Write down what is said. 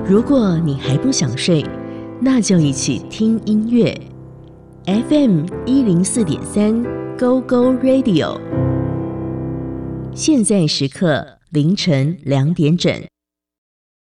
如果你还不想睡，那就一起听音乐。FM 104.3 Go Go Radio， 现在时刻凌晨2点整。